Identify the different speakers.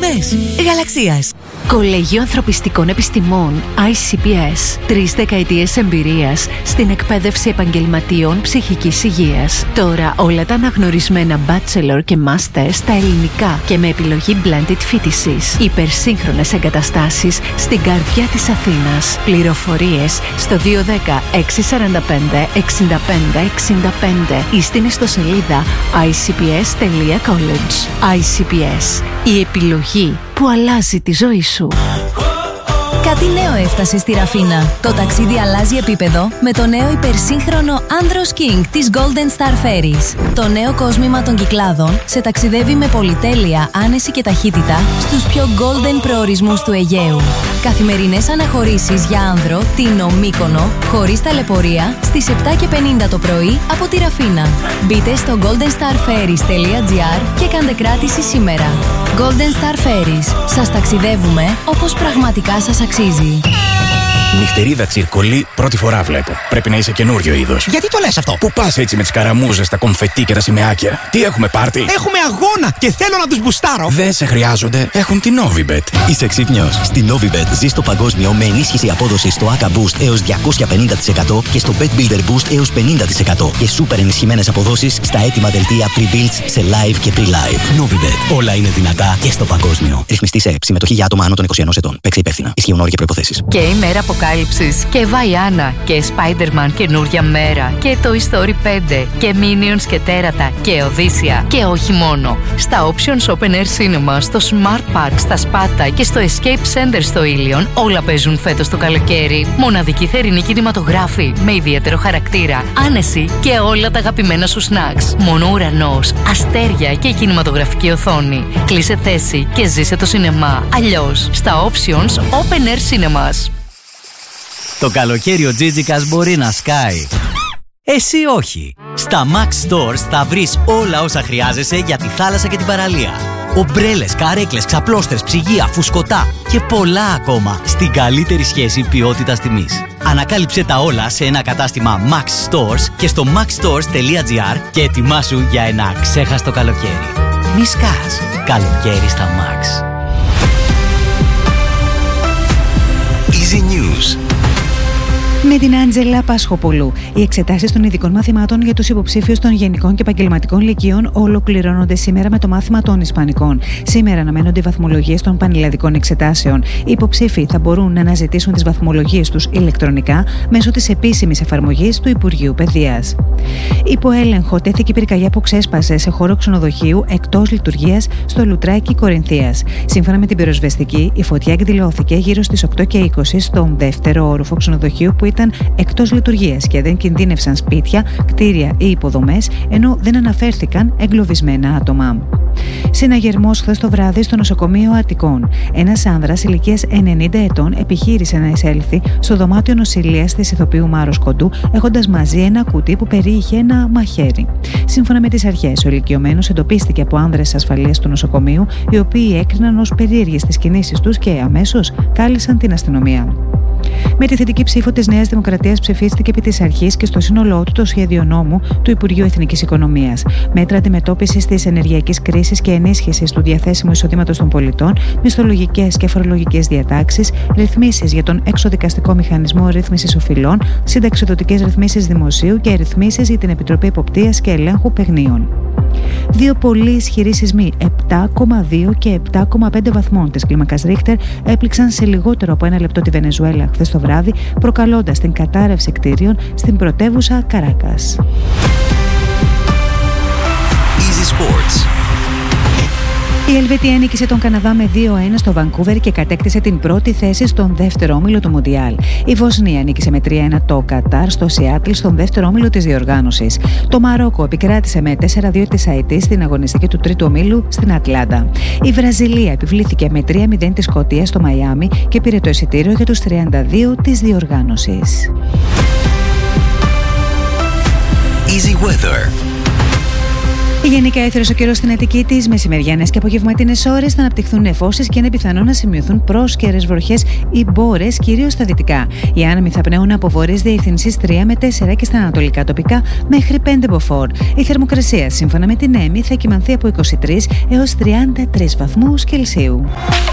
Speaker 1: τιμές. Γαλαξίας.
Speaker 2: Κολέγιο Ανθρωπιστικών Επιστημών ICPS. 3 δεκαετίες εμπειρίας στην εκπαίδευση επαγγελματιών ψυχικής υγείας. Τώρα όλα τα αναγνωρισμένα bachelor και master στα ελληνικά και με επιλογή blended φοιτησής. Υπερσύγχρονες εγκαταστάσεις στην καρδιά της Αθήνας. Πληροφορίες στο 210 645 65 65 ή στην ιστοσελίδα icps.college. ICPS. Η επιλογή που αλλάζει τη ζωή σου.
Speaker 3: Κάτι νέο έφτασε στη Ραφίνα. Το ταξίδι αλλάζει επίπεδο με το νέο υπερσύγχρονο Andros King της Golden Star Ferries. Το νέο κόσμημα των Κυκλάδων σε ταξιδεύει με πολυτέλεια, άνεση και ταχύτητα στους πιο golden προορισμούς του Αιγαίου. Καθημερινές αναχωρήσεις για άνδρο, Τίνο, Μύκονο, χωρίς ταλαιπωρία, στις 7:50 το πρωί από τη Ραφίνα. Μπείτε στο goldenstarferries.gr και κάντε κράτηση σήμερα. Golden Star Ferries. Σας ταξιδεύουμε όπως πραγματικά σας αξίζει.
Speaker 4: Νυχτερίδα τσιρκολί, πρώτη φορά βλέπω. Πρέπει να είσαι καινούριο είδος.
Speaker 5: Γιατί το λες αυτό?
Speaker 4: Πού πας έτσι με τις καραμούζες, τα κομφετί και τα σημαίακια? Τι έχουμε πάρτι?
Speaker 5: Έχουμε αγώνα και θέλω να τους μπουστάρω.
Speaker 4: Δεν σε χρειάζονται. Έχουν την Novibet.
Speaker 6: Είσαι ξύπνιος. Στη Novibet ζεις το παγκόσμιο με ενίσχυση απόδοσης στο ACA Boost έως 250% και στο Bet Builder Boost έως 50% και σούπερ ενισχυμένες αποδόσεις στα έτοιμα δελτία pre-builds σε live και pre-live. Novibet. Όλα είναι δυνατά και στο παγκόσμιο. Ρυθμιστή σε συμμετοχή για άτομα άνω των 21 ετών. Παίξε υπεύθυνα. Ισχύουν όροι και προϋποθέσεις.
Speaker 2: Και η μέρα αποκάλυψης και Βαϊάννα και Spider-Man καινούρια μέρα και Toy Story 5 και Minions και Τέρατα και Οδύσσια και όχι μόνο. Στα Options Open Air Cinema, στο Smart Park, στα Σπάτα και στο Escape Center στο Ήλιον όλα παίζουν φέτος το καλοκαίρι. Μοναδική θερινή κινηματογράφη με ιδιαίτερο χαρακτήρα, άνεση και όλα τα αγαπημένα σου snacks. Μόνο ουρανός, αστέρια και η κινηματογραφική οθόνη. Κλείσε θέση και ζήσε το σινεμά. Αλλιώς στα Options Open Air Cinemas.
Speaker 7: Το καλοκαίρι ο Τζίτζικας μπορεί να σκάει. Εσύ όχι. Στα Max Stores θα βρεις όλα όσα χρειάζεσαι για τη θάλασσα και την παραλία. Ομπρέλες, καρέκλες, ξαπλώστρες, ψυγεία, φουσκωτά και πολλά ακόμα στην καλύτερη σχέση ποιότητας τιμής. Ανακάλυψε τα όλα σε ένα κατάστημα Max Stores και στο maxstores.gr και ετοιμάσου για ένα ξέχαστο καλοκαίρι. Μη σκάς. Καλοκαίρι στα Max.
Speaker 6: Easy News.
Speaker 8: Με την Άντζελα Πασχοπούλου. Οι εξετάσεις των ειδικών μαθημάτων για τους υποψήφιους των γενικών και επαγγελματικών λυκείων ολοκληρώνονται σήμερα με το μάθημα των Ισπανικών. Σήμερα αναμένονται οι βαθμολογίες των πανελλαδικών εξετάσεων. Οι υποψήφοι θα μπορούν να αναζητήσουν τις βαθμολογίες τους ηλεκτρονικά μέσω της επίσημης εφαρμογής του Υπουργείου Παιδείας. Υπό έλεγχο τέθηκε η πυρκαγιά που ξέσπασε σε χώρο ξενοδοχείου εκτός λειτουργίας στο Λουτράκι Κορινθίας. Σύμφωνα με την πυροσβεστική, η φωτιά εκδηλώθηκε γύρω στις 8:20 στον δεύτερο όροφο ξενοδοχείου που ήταν εκτός λειτουργίας και δεν κινδύνευσαν σπίτια, κτίρια ή υποδομές, ενώ δεν αναφέρθηκαν εγκλωβισμένα άτομα. Συναγερμός χθες το βράδυ στο νοσοκομείο Αττικών. Ένας άνδρας ηλικίας 90 ετών επιχείρησε να εισέλθει στο δωμάτιο νοσηλείας της ηθοποιού Μάρος Κοντού, έχοντας μαζί ένα κουτί που περιείχε ένα μαχαίρι. Σύμφωνα με τις αρχές, ο ηλικιωμένος εντοπίστηκε από άνδρες ασφαλείας του νοσοκομείου, οι οποίοι έκριναν ως περίεργες τις κινήσεις τους και αμέσως κάλεσαν την αστυνομία. Με τη θετική ψήφο της Νέας Δημοκρατίας ψηφίστηκε επί της αρχής και στο σύνολό του το σχέδιο νόμου του Υπουργείου Εθνικής Οικονομίας. Μέτρα αντιμετώπισης της ενεργειακής κρίσης και ενίσχυσης του διαθέσιμου εισοδήματος των πολιτών, μισθολογικές και φορολογικές διατάξεις, ρυθμίσεις για τον εξοδικαστικό μηχανισμό ρύθμισης οφειλών, συνταξιδοτικές ρυθμίσεις δημοσίου και ρυθμίσεις για την Επιτροπή Εποπτείας και Ελέγχου Παιγνίων. Δύο πολύ ισχυροί σεισμοί 7,2 και 7,5 βαθμών της κλίμακας Ρίχτερ έπληξαν σε λιγότερο από ένα λεπτό τη Βενεζουέλα χθες το βράδυ, προκαλώντας την κατάρρευση κτίριων στην πρωτεύουσα Καράκας.
Speaker 6: Easy Sports.
Speaker 8: Η Ελβετία νίκησε τον Καναδά με 2-1 στο Βανκούβερ και κατέκτησε την πρώτη θέση στον δεύτερο όμιλο του Μουντιάλ. Η Βοσνία νίκησε με 3-1 το Κατάρ στο Σιάτλ στον δεύτερο όμιλο της διοργάνωσης. Το Μαρόκο επικράτησε με 4-2 της Αϊτή στην αγωνιστική του τρίτου ομίλου στην Ατλάντα. Η Βραζιλία επιβλήθηκε με 3-0 τη Σκωτία στο Μαϊάμι και πήρε το εισιτήριο για τους 32 της διοργάνωσης.
Speaker 6: Easy Weather.
Speaker 8: Γενικά έθρος ο καιρός στην Αττική. Τις μεσημεριανές και απογευματινές ώρες θα αναπτυχθούν νεφώσεις και είναι πιθανό να σημειωθούν πρόσκαιρες βροχές ή μπόρες, κυρίως στα δυτικά. Οι άνεμοι θα πνέουν από βορειές διευθυνσής 3 με 4 και στα ανατολικά τοπικά μέχρι 5 μποφόρ. Η θερμοκρασία, σύμφωνα με την ΕΜΗ, θα κυμανθεί από 23 έως 33 βαθμούς Κελσίου.